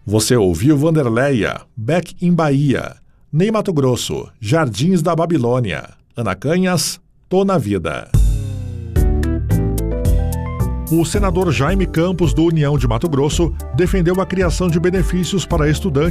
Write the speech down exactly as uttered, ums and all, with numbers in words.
Você ouviu Wanderleia, Beck em Bahia. Ney Mato Grosso, Jardins da Babilônia. Ana Canhas, Tô na Vida. O senador Jaime Campos, do União de Mato Grosso, defendeu a criação de benefícios para estudantes